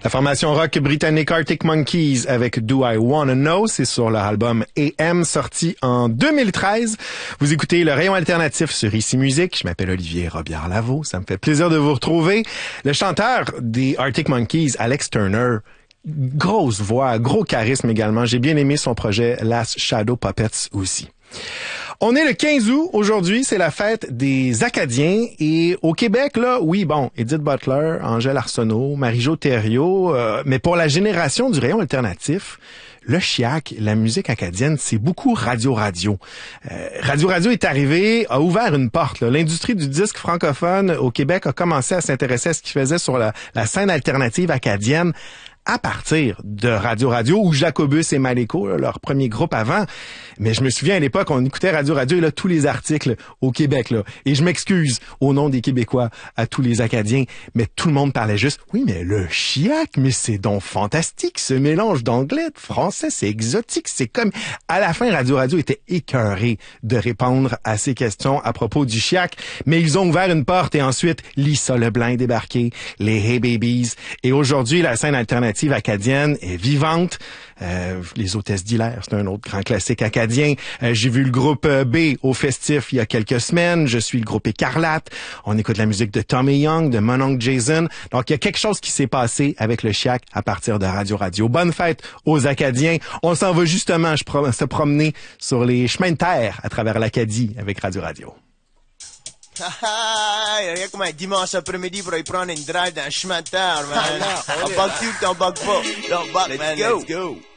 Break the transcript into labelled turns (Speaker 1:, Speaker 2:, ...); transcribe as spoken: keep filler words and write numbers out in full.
Speaker 1: La formation rock britannique Arctic Monkeys avec Do I Wanna Know, c'est sur leur album A M sorti en deux mille treize. Vous écoutez le rayon alternatif sur Ici Musique. Je m'appelle Olivier Robillard-Lavaux. Ça me fait plaisir de vous retrouver. Le chanteur des Arctic Monkeys, Alex Turner, grosse voix, gros charisme également. J'ai bien aimé son projet Last Shadow Puppets aussi. On est le quinze août aujourd'hui, c'est la fête des Acadiens et au Québec, là, oui, bon, Edith Butler, Angèle Arsenault, Marie-Jo Thériault, euh, mais pour la génération du rayon alternatif, le chiac, la musique acadienne, c'est beaucoup radio-radio. Euh, radio-radio est arrivé, a ouvert une porte. Là. L'industrie du disque francophone au Québec a commencé à s'intéresser à ce qu'il faisait sur la, la scène alternative acadienne à partir de Radio Radio ou Jacobus et Maléco, là, leur premier groupe avant. Mais je me souviens à l'époque, on écoutait Radio Radio et là, tous les articles au Québec. Là. Et je m'excuse au nom des Québécois à tous les Acadiens, mais tout le monde parlait juste « Oui, mais le chiac, mais c'est donc fantastique, ce mélange d'anglais, de français, c'est exotique, c'est comme... » À la fin, Radio Radio était écœuré de répondre à ces questions à propos du chiac, mais ils ont ouvert une porte et ensuite, Lisa Leblanc est débarquée, les Hey Babies, et aujourd'hui, la scène alternative acadienne est vivante. Euh, les Hôtesses d'Hilaire, c'est un autre grand classique acadien. Euh, j'ai vu le groupe B au Festif il y a quelques semaines. Je suis le groupe Écarlate. On écoute la musique de Tommy Young, de mon oncle Jason. Donc, il y a quelque chose qui s'est passé avec le chiac à partir de Radio Radio. Bonne fête aux Acadiens. On s'en va justement je pro- se promener sur les chemins de terre à travers l'Acadie avec Radio Radio.
Speaker 2: Rien comme un dimanche après-midi pour y prendre une drive dans le chemin de terre, man. On bug tu, t'en bug pas. Don't bug, man, let's go.